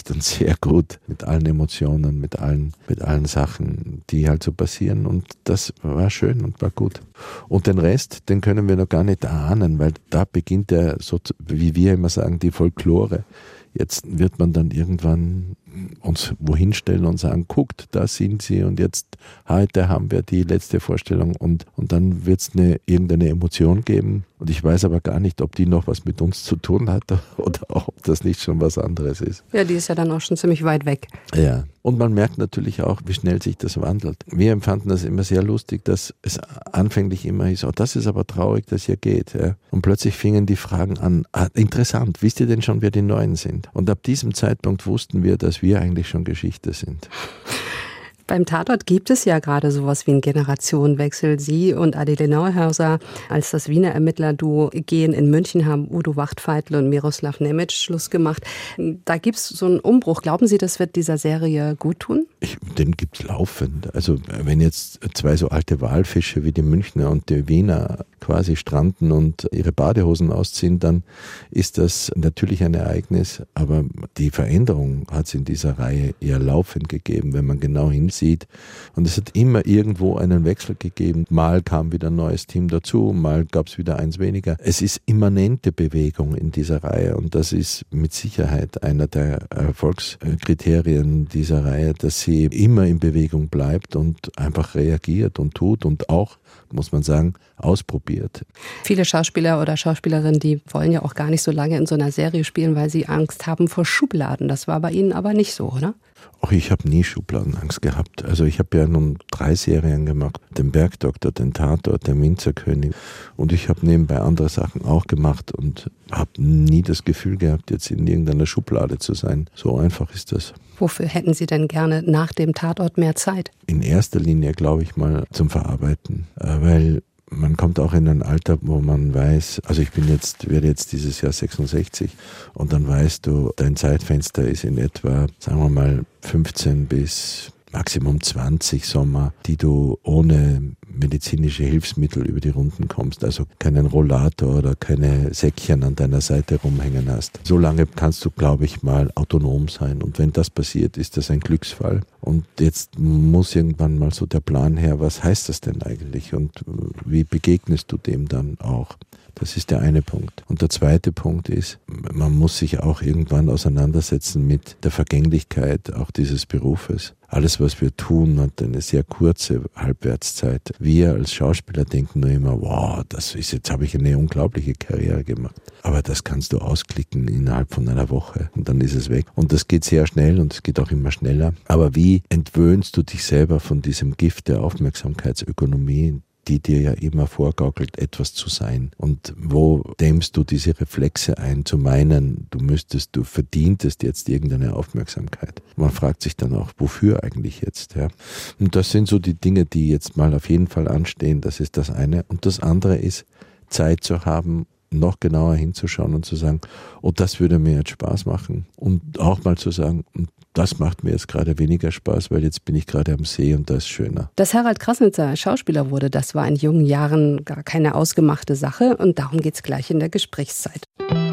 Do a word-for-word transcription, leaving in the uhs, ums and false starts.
leicht und sehr gut mit allen Emotionen, mit allen, mit allen Sachen, die halt so passieren. Und das war schön und war gut. Und den Rest, den können wir noch gar nicht erahnen, weil da beginnt ja, so, wie wir immer sagen, die Folklore. Jetzt wird man dann irgendwann uns wohin stellen und sagen, guckt, da sind sie und jetzt, heute haben wir die letzte Vorstellung und, und dann wird es eine, irgendeine Emotion geben und ich weiß aber gar nicht, ob die noch was mit uns zu tun hat oder ob das nicht schon was anderes ist. Ja, die ist ja dann auch schon ziemlich weit weg. Ja, und man merkt natürlich auch, wie schnell sich das wandelt. Wir empfanden das immer sehr lustig, dass es anfänglich immer hieß, oh, das ist aber traurig, dass ihr geht. Ja. Und plötzlich fingen die Fragen an, ah, interessant, wisst ihr denn schon, wer die Neuen sind? Und ab diesem Zeitpunkt wussten wir, dass wir eigentlich schon Geschichte sind. Beim Tatort gibt es ja gerade sowas wie einen Generationenwechsel. Sie und Adele Neuhauser als das Wiener Ermittlerduo gehen. In München haben Udo Wachtfeitel und Miroslav Nemec Schluss gemacht. Da gibt es so einen Umbruch. Glauben Sie, das wird dieser Serie gut tun? Ich, den gibt es laufend. Also wenn jetzt zwei so alte Walfische wie die Münchner und die Wiener quasi stranden und ihre Badehosen ausziehen, dann ist das natürlich ein Ereignis. Aber die Veränderung hat es in dieser Reihe eher laufend gegeben, wenn man genau hinsieht. Und es hat immer irgendwo einen Wechsel gegeben. Mal kam wieder ein neues Team dazu, mal gab es wieder eins weniger. Es ist immanente Bewegung in dieser Reihe und das ist mit Sicherheit einer der Erfolgskriterien dieser Reihe, dass sie immer in Bewegung bleibt und einfach reagiert und tut und auch, muss man sagen, ausprobiert. Viele Schauspieler oder Schauspielerinnen, die wollen ja auch gar nicht so lange in so einer Serie spielen, weil sie Angst haben vor Schubladen. Das war bei Ihnen aber nicht so, oder? Auch ich habe nie Schubladenangst gehabt. Also ich habe ja nun drei Serien gemacht. Den Bergdoktor, den Tatort, den Winzerkönig. Und ich habe nebenbei andere Sachen auch gemacht und habe nie das Gefühl gehabt, jetzt in irgendeiner Schublade zu sein. So einfach ist das. Wofür hätten Sie denn gerne nach dem Tatort mehr Zeit? In erster Linie, glaube ich mal, zum Verarbeiten. Weil man kommt auch in ein Alter, wo man weiß, also ich bin jetzt, werde jetzt dieses Jahr sechsundsechzig und dann weißt du, dein Zeitfenster ist in etwa, sagen wir mal, fünfzehn bis Maximum zwanzig Sommer, die du ohne medizinische Hilfsmittel über die Runden kommst, also keinen Rollator oder keine Säckchen an deiner Seite rumhängen hast. So lange kannst du, glaube ich, mal autonom sein und wenn das passiert, ist das ein Glücksfall. Und jetzt muss irgendwann mal so der Plan her, was heißt das denn eigentlich und wie begegnest du dem dann auch? Das ist der eine Punkt. Und der zweite Punkt ist, man muss sich auch irgendwann auseinandersetzen mit der Vergänglichkeit auch dieses Berufes. Alles, was wir tun, hat eine sehr kurze Halbwertszeit. Wir als Schauspieler denken nur immer, wow, das ist, jetzt habe ich eine unglaubliche Karriere gemacht. Aber das kannst du ausklicken innerhalb von einer Woche und dann ist es weg. Und das geht sehr schnell und es geht auch immer schneller. Aber wie entwöhnst du dich selber von diesem Gift der Aufmerksamkeitsökonomie, die dir ja immer vorgaukelt, etwas zu sein. Und wo dämmst du diese Reflexe ein, zu meinen, du müsstest, du verdientest jetzt irgendeine Aufmerksamkeit. Man fragt sich dann auch, wofür eigentlich jetzt? Ja? Und das sind so die Dinge, die jetzt mal auf jeden Fall anstehen. Das ist das eine. Und das andere ist, Zeit zu haben, noch genauer hinzuschauen und zu sagen, oh, das würde mir jetzt Spaß machen. Und auch mal zu sagen, das macht mir jetzt gerade weniger Spaß, weil jetzt bin ich gerade am See und das ist schöner. Dass Harald Krasnitzer Schauspieler wurde, das war in jungen Jahren gar keine ausgemachte Sache und darum geht's gleich in der Gesprächszeit.